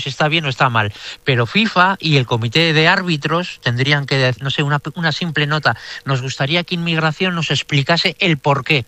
si está bien o está mal. Pero FIFA y el comité de árbitros tendrían que, no sé, una simple nota. Nos gustaría que Inmigración nos explicase el porqué.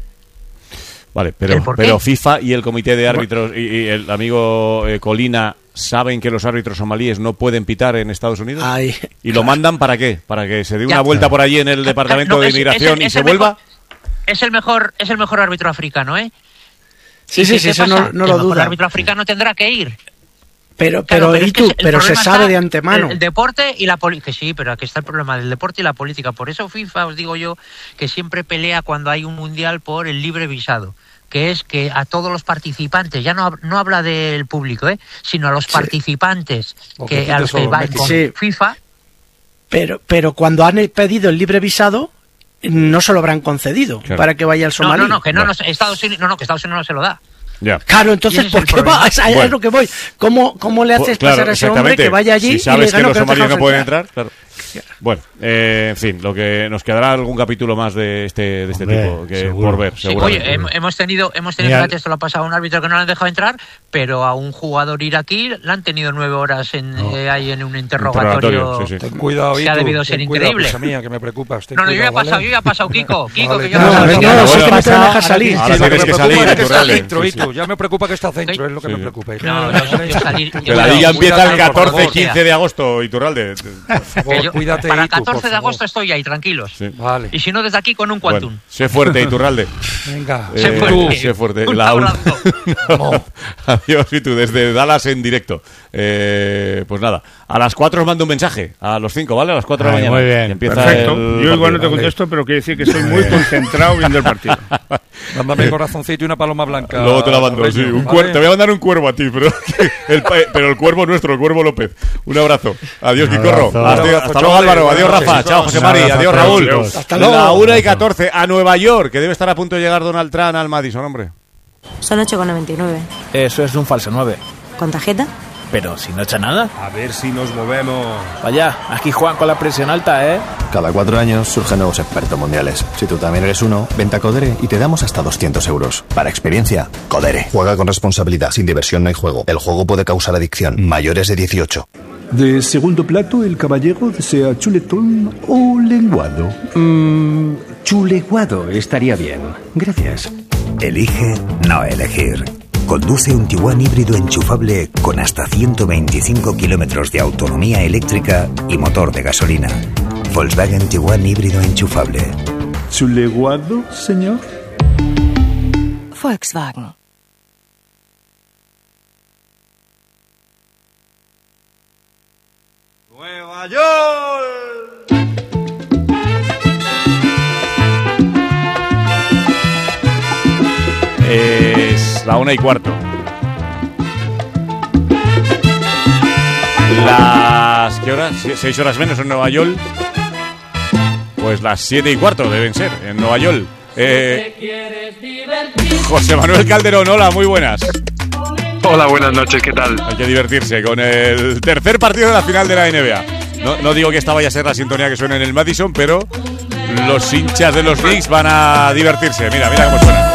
Vale, pero FIFA y el comité de árbitros y el amigo Colina saben que los árbitros somalíes no pueden pitar en Estados Unidos. Ay, ¿Y lo mandan para qué? ¿Para que se dé una vuelta por allí en el departamento de inmigración y se vuelva? Es el mejor árbitro africano, ¿eh? Sí, eso no lo duda. El árbitro africano tendrá que ir. Pero se sabe de antemano. El deporte y la política. Sí, pero aquí está el problema del deporte y la política. Por eso FIFA, os digo yo, que siempre pelea cuando hay un mundial por el libre visado, que es que a todos los participantes, ya no habla del público, sino a los participantes que a los que va con FIFA. Pero cuando han pedido el libre visado, no se lo habrán concedido para que vaya al somalí. Que Estados Unidos no se lo da. Ya. Claro, entonces, ¿por qué va? Es lo que voy. ¿Cómo le haces pasar a ese hombre que vaya allí? Si sabes y le que los somalíes no pueden entrar, claro. Bueno, en fin, lo que nos quedará algún capítulo más de este tipo que por ver. Sí, oye, hemos tenido fíjate, esto lo ha pasado a un árbitro que no le han dejado entrar, pero a un jugador iraquí le han tenido 9 horas ahí en un interrogatorio. Sí. Ten cuidado, que ha debido ser increíble. Cosa mía, que me preocupas. Yo ya he pasado, Kiko, vale, que yo vale. he pasado. Es que no te deja salir. Ahora tienes que salir. Ya me preocupa que está centro, es lo que me preocupa. Que la liga empieza el 14-15 de agosto, Iturralde. Por favor, cuídate. Para el 14 de agosto estoy ahí, tranquilos. Sí. Vale. Y si no, desde aquí con un quantum. Bueno, sé fuerte, Iturralde. Venga. Sé fuerte. Un abrazo. Adiós, y tú, desde Dallas en directo. Pues nada, a las 4 os mando un mensaje. A los 5, ¿vale? A las 4 de la mañana. Muy bien. Perfecto. Yo igual no te contesto, pero quiere decir que estoy muy concentrado viendo el partido. Mándame el corazoncito y una paloma blanca. Luego te la mando, sí. Te voy a mandar un cuervo a ti, pero el cuervo nuestro, el cuervo López. Un abrazo. Adiós, Quicorro. Hasta luego, Álvaro. Adiós, Rafa. Chao, José Mari. Adiós, Raúl. Hasta luego. La 1:14 a Nueva York, que debe estar a punto de llegar Donald Trump al Madison, hombre. Son 8,99. Eso es un falso 9. ¿Con tarjeta? Pero si no echa nada. A ver si nos movemos. Vaya, aquí Juan con la presión alta, ¿eh? Cada 4 años surgen nuevos expertos mundiales. Si tú también eres uno, vente a Codere y te damos hasta 200 euros. Para experiencia, Codere. Juega con responsabilidad. Sin diversión no hay juego. El juego puede causar adicción. Mayores de 18. De segundo plato, el caballero desea chuletón o lenguado. Chuleguado estaría bien. Gracias. Elige no elegir. Conduce un Tiguan híbrido enchufable con hasta 125 kilómetros de autonomía eléctrica y motor de gasolina. Volkswagen Tiguan híbrido enchufable. ¿Chuleguado, señor? Volkswagen. ¡Nueva York! Es la 1:15. ¿Qué horas? 6 horas menos en Nueva York. Pues las 7:15 deben ser en Nueva York. José Manuel Calderón, hola, muy buenas. Hola, buenas noches, ¿qué tal? Hay que divertirse con el tercer partido de la final de la NBA. No digo que esta vaya a ser la sintonía que suena en el Madison, pero los hinchas de los Knicks van a divertirse. Mira cómo suena.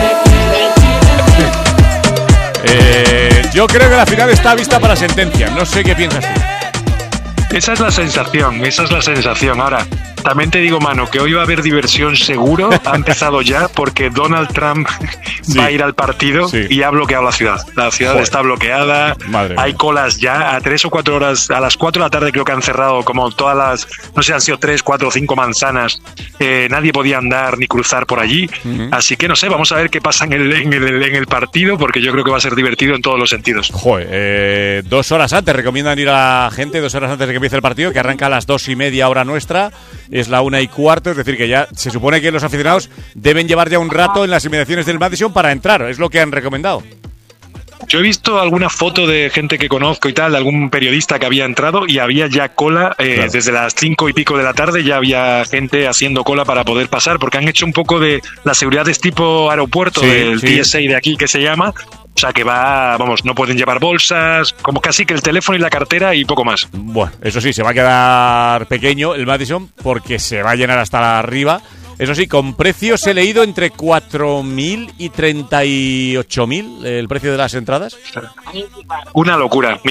Yo creo que la final está vista para sentencia. No sé qué piensas tú. Esa es la sensación. Ahora, también te digo, mano, que hoy va a haber diversión seguro. Ha empezado ya porque Donald Trump va a ir al partido y ha bloqueado la ciudad. La ciudad está bloqueada. Hay colas ya a 3 o 4 horas. A las 4 de la tarde creo que han cerrado como todas las, no sé, han sido 3, 4 o 5 manzanas. Nadie podía andar ni cruzar por allí. Así que no sé, vamos a ver qué pasa en el partido, porque yo creo que va a ser divertido en todos los sentidos. 2 horas antes recomiendan ir a la gente, 2 horas antes de que empiece el partido, que arranca a las 2:30 hora nuestra. Es la 1:15, es decir, que ya se supone que los aficionados deben llevar ya un rato en las inmediaciones del Madison para entrar, es lo que han recomendado. Yo he visto alguna foto de gente que conozco y tal, de algún periodista que había entrado y había ya cola, desde las 5 y pico de la tarde ya había gente haciendo cola para poder pasar, porque han hecho un poco de la seguridad de tipo aeropuerto, del TSA de aquí que se llama. O sea que no pueden llevar bolsas, como casi que el teléfono y la cartera y poco más. Bueno, eso sí, se va a quedar pequeño el Madison porque se va a llenar hasta arriba. Eso sí, con precios he leído entre 4.000 y 38.000 el precio de las entradas. Una locura.